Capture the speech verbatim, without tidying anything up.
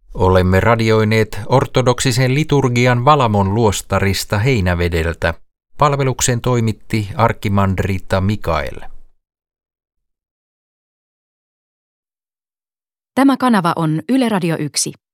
Olemme radioineet ortodoksisen liturgian Valamon luostarista Heinävedeltä. Palveluksen toimitti arkkimandriitta Mikael. Tämä kanava on Yle Radio yksi.